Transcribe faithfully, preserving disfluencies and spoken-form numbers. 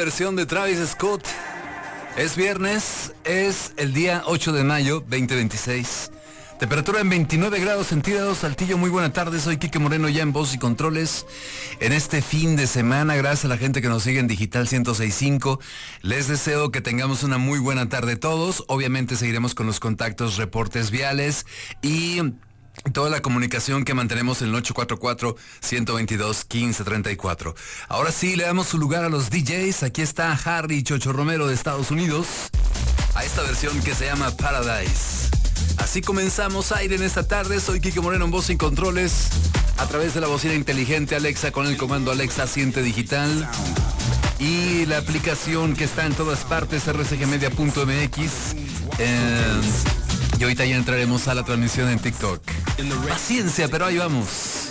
versión de Travis Scott. Es viernes, es el día ocho de mayo, veinte veintiséis. Temperatura en veintinueve grados centígrados. Saltillo, muy buena tarde. Soy Quique Moreno, ya en voz y controles. En este fin de semana, gracias a la gente que nos sigue en Digital ciento seis punto cinco. Les deseo que tengamos una muy buena tarde todos. Obviamente seguiremos con los contactos, reportes viales y toda la comunicación que mantenemos en el ocho cuatro cuatro, uno dos dos, uno cinco tres cuatro. Ahora sí, le damos su lugar a los D Js. Aquí está Harry Chocho Romero de Estados Unidos, a esta versión que se llama Paradise. Así comenzamos aire en esta tarde. Soy Quique Moreno en voz y controles, a través de la bocina inteligente Alexa, con el comando Alexa Siente Digital, y la aplicación que está en todas partes, r c g media punto m x. Eh, y ahorita ya entraremos a la transmisión en TikTok. Paciencia, pero ahí vamos.